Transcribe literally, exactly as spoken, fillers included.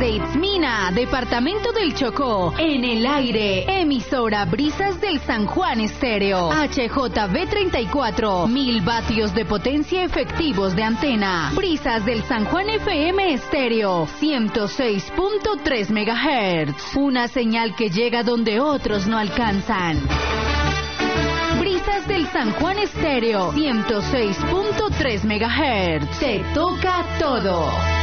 desde Itzmina, departamento del Chocó, en el aire, emisora Brisas del San Juan Estéreo, H J V treinta y cuatro, mil vatios de potencia efectivos de antena, Brisas del San Juan F M Estéreo, ciento seis punto tres megahertz, una señal que llega donde otros no alcanzan. Brisas del San Juan Estéreo, ciento seis punto tres megahertz, te toca todo.